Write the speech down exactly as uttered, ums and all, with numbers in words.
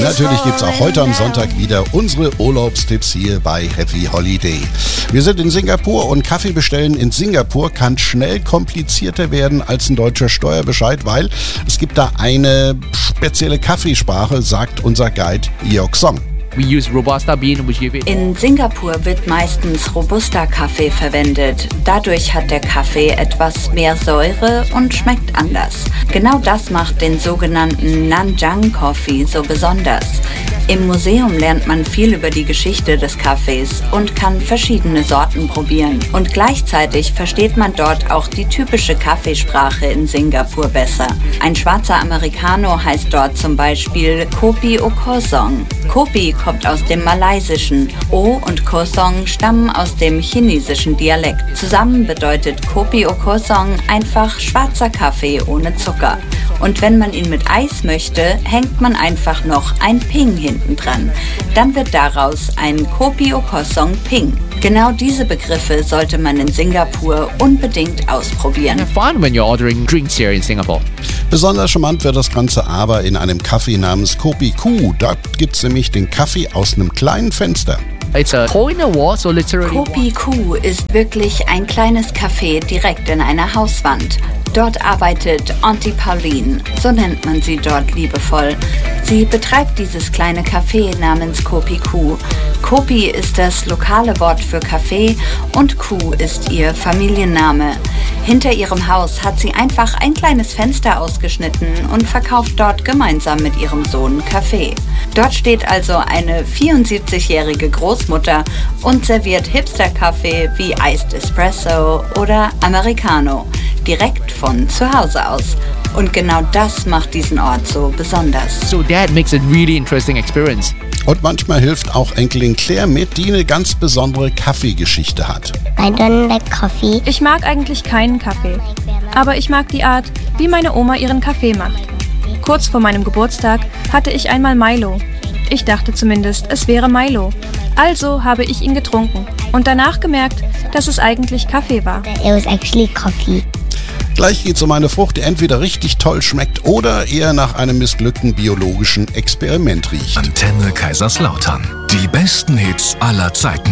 natürlich gibt es auch heute am Sonntag wieder unsere Urlaubstipps hier bei Happy Holiday. Wir sind in Singapur und Kaffee bestellen in Singapur kann schnell komplizierter werden als ein deutscher Steuerbescheid, weil es gibt da eine spezielle Kaffeesprache, sagt unser Guide Yeok Song. We use Robusta bean, which give it. In Singapur wird meistens Robusta-Kaffee verwendet. Dadurch hat der Kaffee etwas mehr Säure und schmeckt anders. Genau das macht den sogenannten Nanjang Coffee so besonders. Im Museum lernt man viel über die Geschichte des Kaffees und kann verschiedene Sorten probieren. Und gleichzeitig versteht man dort auch die typische Kaffeesprache in Singapur besser. Ein schwarzer Americano heißt dort zum Beispiel Kopi O Kosong. Kopi kommt aus dem Malaysischen. O und Kosong stammen aus dem chinesischen Dialekt. Zusammen bedeutet Kopi O Kosong einfach schwarzer Kaffee ohne Zucker. Und wenn man ihn mit Eis möchte, hängt man einfach noch ein Ping hinten dran. Dann wird daraus ein Kopi O Kosong Ping. Genau diese Begriffe sollte man in Singapur unbedingt ausprobieren. Have fun when you're ordering drinks here in Singapore. Besonders charmant wird das Ganze aber in einem Kaffee namens Kopi Ku. Da gibt es nämlich den Kaffee aus einem kleinen Fenster. It's a hole in the wall, so literally. Kopi Ku ist wirklich ein kleines Café direkt in einer Hauswand. Dort arbeitet Auntie Pauline, so nennt man sie dort liebevoll. Sie betreibt dieses kleine Café namens Kopi Ku. Kopi ist das lokale Wort für Kaffee und Ku ist ihr Familienname. Hinter ihrem Haus hat sie einfach ein kleines Fenster ausgeschnitten und verkauft dort gemeinsam mit ihrem Sohn Kaffee. Dort steht also eine vierundsiebzigjährige Großmutter und serviert Hipster-Kaffee wie Iced Espresso oder Americano, direkt von zu Hause aus. Und genau das macht diesen Ort so besonders. So that makes a really interesting experience. Und manchmal hilft auch Enkelin Claire mit, die eine ganz besondere Kaffeegeschichte hat. I don't like coffee. Ich mag eigentlich keinen Kaffee, aber ich mag die Art, wie meine Oma ihren Kaffee macht. Kurz vor meinem Geburtstag hatte ich einmal Milo. Ich dachte zumindest, es wäre Milo. Also habe ich ihn getrunken und danach gemerkt, dass es eigentlich Kaffee war. It was actually coffee. Gleich geht's um eine Frucht, die entweder richtig toll schmeckt oder eher nach einem missglückten biologischen Experiment riecht. Antenne Kaiserslautern. Die besten Hits aller Zeiten.